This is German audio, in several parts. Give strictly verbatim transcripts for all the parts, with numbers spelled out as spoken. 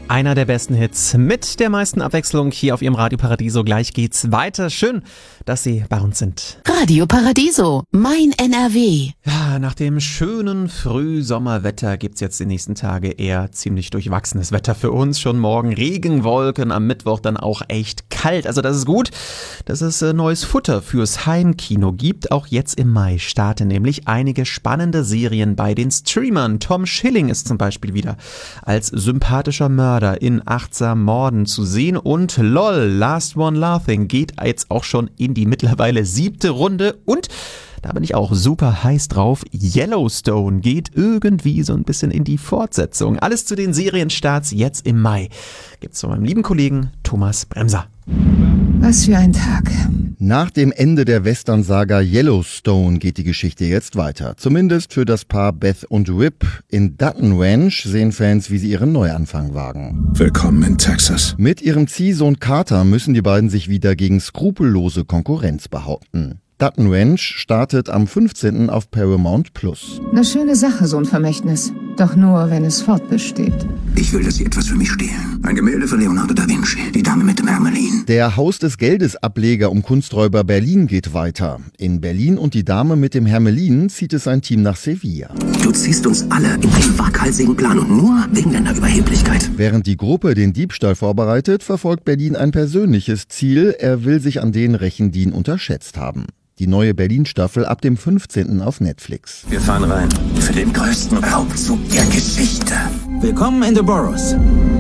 Einer der besten Hits mit der meisten Abwechslung hier auf Ihrem Radio Paradiso. Gleich geht's weiter. Schön, dass Sie bei uns sind. Radio Paradiso, mein N R W. Ja, nach dem schönen Frühsommerwetter gibt's jetzt die nächsten Tage eher ziemlich durchwachsenes Wetter für uns. Schon morgen Regenwolken, am Mittwoch dann auch echt kalt. Also das ist gut, dass es äh, neues Futter fürs Heimkino gibt. Auch jetzt im Mai starten nämlich einige spannende Serien bei den Streamern. Tom Schilling ist zum Beispiel wieder als sympathischer Mörder in Achtsam Morden zu sehen und LOL, Last One Laughing geht jetzt auch schon in die mittlerweile siebte Runde und da bin ich auch super heiß drauf. Yellowstone geht irgendwie so ein bisschen in die Fortsetzung. Alles zu den Serienstarts jetzt im Mai gibt's von meinem lieben Kollegen Thomas Bremser. Was für ein Tag. Nach dem Ende der Western-Saga Yellowstone geht die Geschichte jetzt weiter. Zumindest für das Paar Beth und Rip. In Dutton Ranch sehen Fans, wie sie ihren Neuanfang wagen. Willkommen in Texas. Mit ihrem Ziehsohn Carter müssen die beiden sich wieder gegen skrupellose Konkurrenz behaupten. Dutton Ranch startet am fünfzehnten auf Paramount Plus. Eine schöne Sache, so ein Vermächtnis. Doch nur, wenn es fortbesteht. Ich will, dass Sie etwas für mich stehlen. Ein Gemälde von Leonardo da Vinci. Die Dame mit dem Hermelin. Der Haus des Geldes Ableger um Kunsträuber Berlin geht weiter. In Berlin und die Dame mit dem Hermelin zieht es ein Team nach Sevilla. Du ziehst uns alle in einen waghalsigen Plan und nur wegen deiner Überheblichkeit. Während die Gruppe den Diebstahl vorbereitet, verfolgt Berlin ein persönliches Ziel. Er will sich an denen rächen, die ihn unterschätzt haben. Die neue Berlin-Staffel ab dem fünfzehnten auf Netflix. Wir fahren rein. Für den größten Raubzug der Geschichte. Willkommen in The Burrows,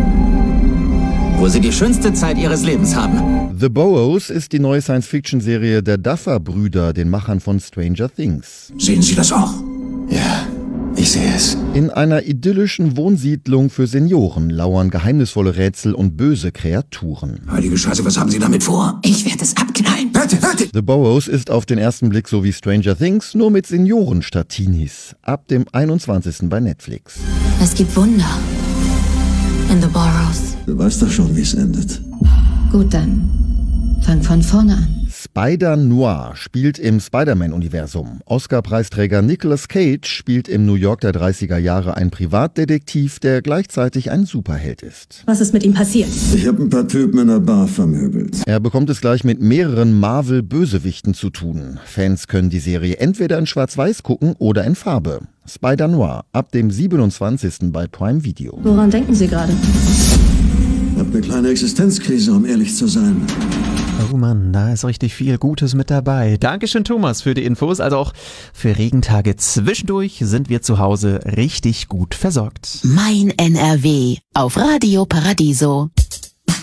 wo Sie die schönste Zeit Ihres Lebens haben. The Burrows ist die neue Science-Fiction-Serie der Duffer-Brüder, den Machern von Stranger Things. Sehen Sie das auch? Ja, ich sehe es. In einer idyllischen Wohnsiedlung für Senioren lauern geheimnisvolle Rätsel und böse Kreaturen. Heilige Scheiße, was haben Sie damit vor? Ich werde es abknallen. Warte, warte! The Burrows ist auf den ersten Blick so wie Stranger Things, nur mit Senioren statt Teenies. Ab dem einundzwanzigsten bei Netflix. Es gibt Wunder in The Burrows. Du weißt doch schon, wie es endet. Gut, dann fang von vorne an. Spider-Noir spielt im Spider-Man-Universum. Oscar-Preisträger Nicolas Cage spielt im New York der dreißiger Jahre einen Privatdetektiv, der gleichzeitig ein Superheld ist. Was ist mit ihm passiert? Ich habe ein paar Typen in der Bar vermöbelt. Er bekommt es gleich mit mehreren Marvel-Bösewichten zu tun. Fans können die Serie entweder in Schwarz-Weiß gucken oder in Farbe. Spider-Noir ab dem siebenundzwanzigsten bei Prime Video. Woran denken Sie gerade? Ich habe eine kleine Existenzkrise, um ehrlich zu sein. Oh Mann, da ist richtig viel Gutes mit dabei. Dankeschön, Thomas, für die Infos. Also auch für Regentage zwischendurch sind wir zu Hause richtig gut versorgt. Mein N R W auf Radio Paradiso.